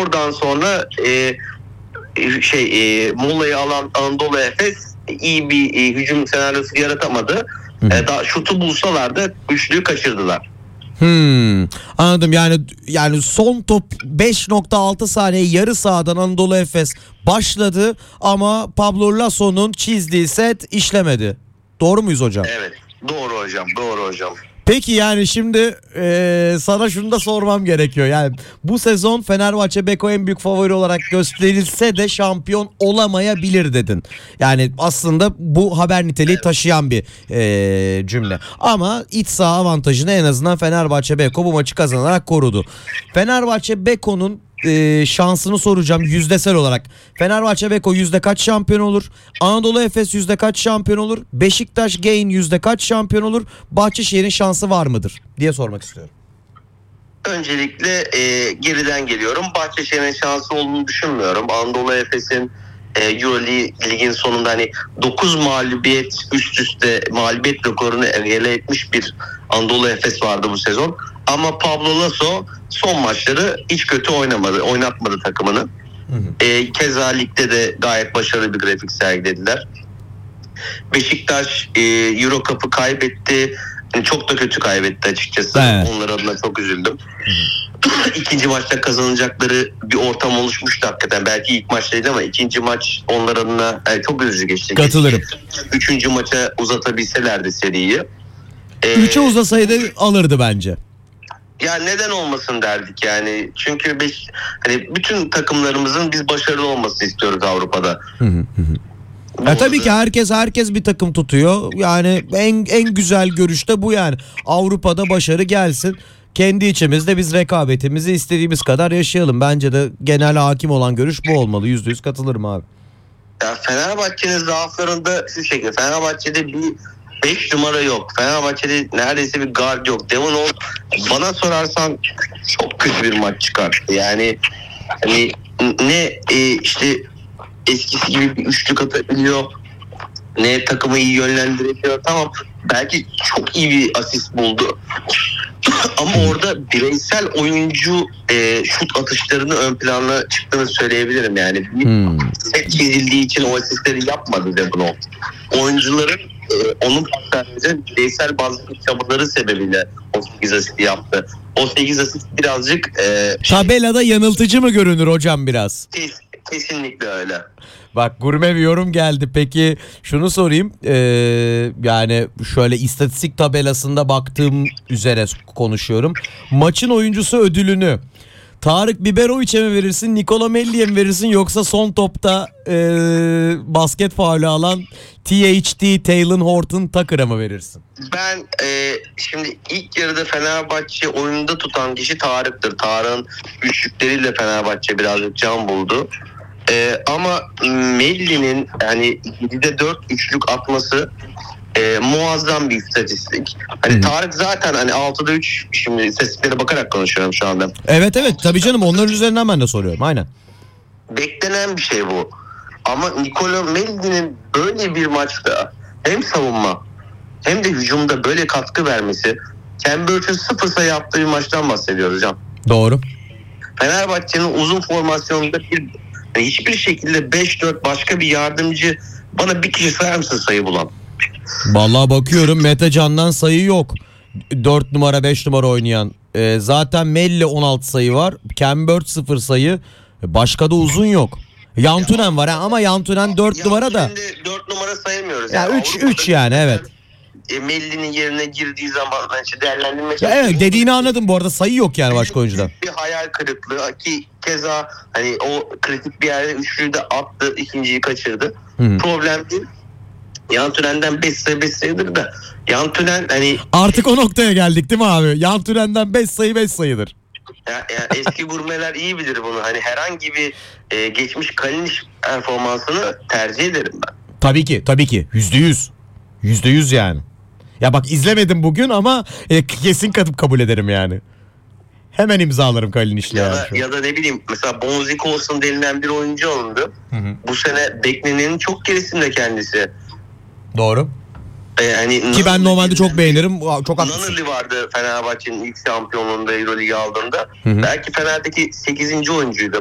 oradan sonra Muğla'yı alan Anadolu Efes iyi bir hücum senaryosu yaratamadı. Daha şutu bulsalar da üçlüyü kaçırdılar. Anladım, yani son top 5.6 saniye yarı sahadan Anadolu Efes başladı ama Pablo Lasso'nun çizdiği set işlemedi. Doğru muyuz hocam? Evet, doğru hocam. Peki yani şimdi sana şunu da sormam gerekiyor. Yani bu sezon Fenerbahçe Beko en büyük favori olarak gösterilse de şampiyon olamayabilir dedin. Yani aslında bu haber niteliği taşıyan bir cümle. Ama iç saha avantajını en azından Fenerbahçe Beko bu maçı kazanarak korudu. Fenerbahçe Beko'nun şansını soracağım yüzdesel olarak. Fenerbahçe Beko yüzde kaç şampiyon olur? Anadolu Efes yüzde kaç şampiyon olur? Beşiktaş Gain yüzde kaç şampiyon olur? Bahçeşehir'in şansı var mıdır diye sormak istiyorum. Öncelikle geriden geliyorum. Bahçeşehir'in şansı olduğunu düşünmüyorum. Anadolu Efes'in Euroleague'in sonunda hani 9 mağlubiyet üst üste mağlubiyet rekorunu elde etmiş bir Anadolu Efes vardı bu sezon. Ama Pablo Lasso son maçları hiç kötü oynatmadı takımını. Keza ligde de gayet başarılı bir grafik sergilediler. Beşiktaş Euro Cup'ı kaybetti. Çok da kötü kaybetti açıkçası. Evet. Onlar adına çok üzüldüm. İkinci maçta kazanacakları bir ortam oluşmuştu hakikaten. Belki ilk maçtaydı ama ikinci maç onlar adına çok üzücü geçti. Katılırım. Üçüncü maça uzatabilselerdi seriyi. 3'e uzasaydı alırdı bence. Ya neden olmasın derdik yani. Çünkü hani bütün takımlarımızın biz başarılı olmasını istiyoruz Avrupa'da. Tabii ki herkes bir takım tutuyor. Yani en güzel görüşte bu yani. Avrupa'da başarı gelsin. Kendi içimizde biz rekabetimizi istediğimiz kadar yaşayalım. Bence de genel hakim olan görüş bu olmalı. %100 katılırım abi. Ya Fenerbahçe'nin zaaflarında şu şekilde. Fenerbahçe'de bir 5 numara yok. Fenerbahçe'de neredeyse bir guard yok. Devon Oğuz bana sorarsan çok kötü bir maç çıkarttı. Yani hani ne işte eskisi gibi bir üçlük atabiliyor, ne takımı iyi yönlendirebiliyor. Tamam, belki çok iyi bir asist buldu. Ama orada bireysel oyuncu şut atışlarını ön plana çıktığını söyleyebilirim. Yani set çizildiği için o asistleri yapmadı Devon Oğuz. Oyuncuların onun paslarında bireysel bazı çabaları sebebiyle o 8 asist yaptı. O 8 asist birazcık tabelada yanıltıcı mı görünür hocam biraz? Kesinlikle öyle. Bak, gurme bir yorum geldi. Peki şunu sorayım. Yani şöyle istatistik tabelasında baktığım üzere konuşuyorum. Maçın oyuncusu ödülünü Tarık Biberovic'e mi verirsin, Nikola Melli'ye mi verirsin, yoksa son topta basket faulü alan THT Taylor Horton Tucker'a mı verirsin? Ben şimdi ilk yarıda Fenerbahçe oyunda tutan kişi Tarık'tır. Tarık'ın üçlükleriyle Fenerbahçe birazcık can buldu. Ama Melli'nin hani 7'de 4 üçlük atması muazzam bir istatistik. Hani Tarık zaten hani 6'da 3, şimdi istatistiklere bakarak konuşuyorum şu anda. Evet tabii canım, onların üzerinden ben de soruyorum aynen. Beklenen bir şey bu. Ama Nikola Melli'nin böyle bir maçta hem savunma hem de hücumda böyle katkı vermesi, Cambridge'in 0 sayı yaptığı bir maçtan bahsediyoruz hocam. Doğru. Fenerbahçe'nin uzun formasyonunda hiçbir şekilde 5-4 başka bir yardımcı, bana bir kişi sayar mısın sayı bulan? Vallahi bakıyorum, Mete Can'dan sayı yok. 4 numara 5 numara oynayan. Zaten Melli 16 sayı var. Cambridge 0 sayı. Başka da uzun yok. Yantunen var ama Yantunen 4 numara da. 4 numara sayamıyoruz. Ya 3 yani evet. Melli'nin yerine girdiği zaman işte değerlendirme. Evet, dediğini anladım, bu arada sayı yok yani başka oyuncudan. Bir hayal kırıklığı ki keza hani o kritik bir yerde üçlüyü de attı, ikinciyi kaçırdı. Problem değil. Yantunen'den 5 sayıdır da Yantunen hani artık o noktaya geldik değil mi abi? Yantunen'den 5 sayıdır. Ya eski gurmeler iyi bilir bunu. Hani herhangi bir geçmiş Kalinic performansını tercih ederim ben. Tabii ki. %100 yani. Ya bak, izlemedim bugün ama kesin kabul ederim yani. Hemen imzalarım Kalinic'le yani. Ya da ne bileyim, mesela Bonzik olsun denilen bir oyuncu alındı. Bu sene beklenenin çok gerisinde kendisi. Doğru. Hani ki ben normalde çok beğenirim. Çok haklısın. Nanırlı vardı Fenerbahçe'nin ilk şampiyonluğunda, Euroleague aldığında. Belki Fener'deki 8. oyuncuydu.